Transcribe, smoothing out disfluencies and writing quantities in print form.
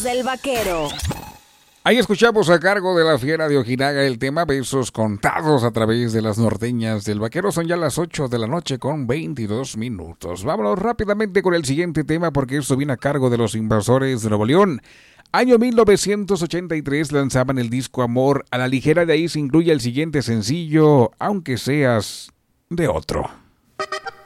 del Vaquero. Ahí escuchamos a cargo de la Fiera de Ojinaga el tema Besos Contados a través de las norteñas del Vaquero. Son ya las 8 de la noche con 22 minutos. Vámonos rápidamente con el siguiente tema porque esto viene a cargo de los Invasores de Nuevo León. Año 1983 lanzaban el disco Amor a la Ligera. De ahí se incluye el siguiente sencillo, Aunque Seas de Otro.